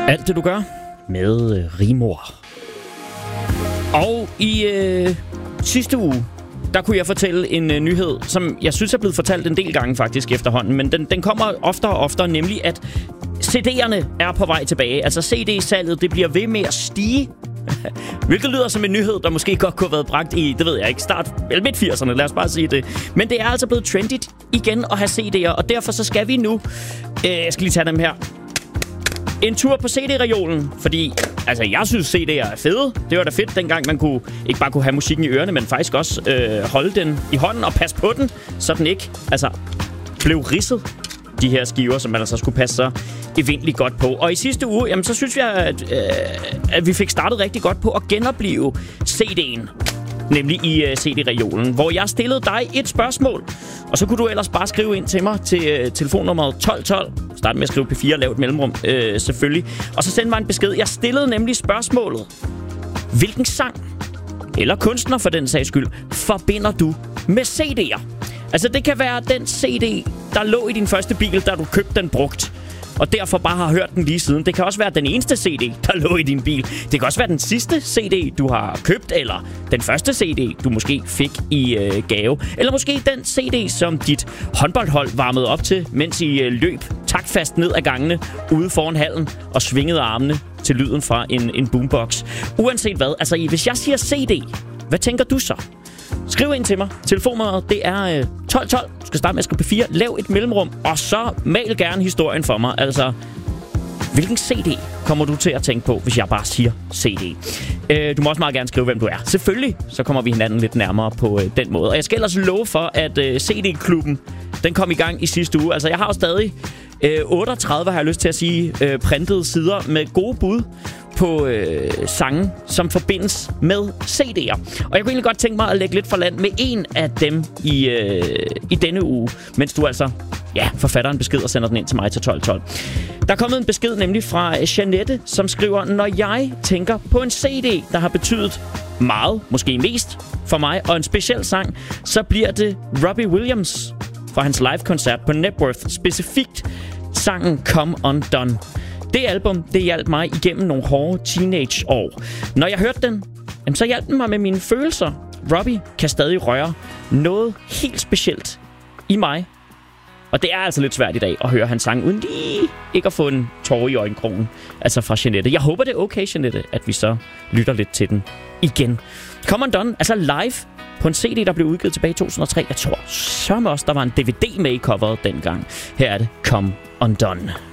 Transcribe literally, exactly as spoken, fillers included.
Alt det du gør med øh, Rimor. Og i øh, sidste uge, der kunne jeg fortælle en øh, nyhed, som jeg synes er blevet fortalt en del gange faktisk efterhånden, men den, den kommer oftere og oftere, nemlig at C D'erne er på vej tilbage. Altså C D-salget, det bliver ved med at stige. Hvilket lyder som en nyhed, der måske godt kunne have været bragt i, det ved jeg ikke, start eller midt firserne, lad os bare sige det. Men det er altså blevet trendigt igen at have C D'er, og derfor så skal vi nu, øh, jeg skal lige tage dem her, en tur på C D-reolen, fordi altså, jeg synes, C D'er er fede. Det var da fedt, dengang man kunne ikke bare kunne have musikken i ørerne, men faktisk også øh, holde den i hånden og passe på den, så den ikke altså, blev ridset, de her skiver, som man altså skulle passe så evindeligt godt på. Og i sidste uge, jamen, så synes jeg, at, øh, at vi fik startet rigtig godt på at genopleve C D'en. Nemlig i uh, C D-reolen, hvor jeg stillede dig et spørgsmål. Og så kunne du ellers bare skrive ind til mig til uh, telefonnummeret tolv tolv. Start med at skrive P fire, lav et mellemrum, uh, selvfølgelig. Og så send mig en besked. Jeg stillede nemlig spørgsmålet: hvilken sang, eller kunstner for den sags skyld, forbinder du med C D'er? Altså det kan være den C D, der lå i din første bil, da du købte den brugt, og derfor bare har hørt den lige siden. Det kan også være den eneste C D, der lå i din bil. Det kan også være den sidste C D, du har købt, eller den første C D, du måske fik i øh, gave. Eller måske den C D, som dit håndboldhold varmede op til, mens I øh, løb taktfast ned ad gangene ude foran hallen og svingede armene til lyden fra en, en boombox. Uanset hvad, altså hvis jeg siger C D, hvad tænker du så? Skriv ind til mig. Telefonnummeret, det er øh, tolv tolv. Du skal starte med at skrive P fire. Lav et mellemrum, og så mal gerne historien for mig. Altså, hvilken C D kommer du til at tænke på, hvis jeg bare siger C D? Øh, du må også meget gerne skrive, hvem du er. Selvfølgelig, så kommer vi hinanden lidt nærmere på øh, den måde. Og jeg skal ellers love for, at øh, C D-klubben, den kom i gang i sidste uge. Altså, jeg har jo stadig øh, otteogtredive, har jeg lyst til at sige, øh, printede sider med gode bud på øh, sange, som forbindes med C D'er. Og jeg kunne egentlig godt tænke mig at lægge lidt for land med en af dem i, øh, i denne uge, mens du altså, ja, forfatter en besked og sender den ind til mig til tolv tolv. Der er kommet en besked nemlig fra Jeanette, som skriver: når jeg tænker på en C D, der har betydet meget, måske mest for mig, og en speciel sang, så bliver det Robbie Williams fra hans live-koncert på Networth, specifikt sangen Come Undone. Det album, det hjalp mig igennem nogle hårde teenageår. Når jeg hørte den, så hjalp den mig med mine følelser. Robbie kan stadig røre noget helt specielt i mig. Og det er altså lidt svært i dag at høre hans sang, uden lige ikke at få en tårer i øjenkrogen. Altså fra Jeanette. Jeg håber, det er okay, Jeanette, at vi så lytter lidt til den igen. Come Undone, altså live på en C D, der blev udgivet tilbage i to tusind og tre. Jeg tror sørme også, der var en D V D med i coveret dengang. Her er det Come Undone.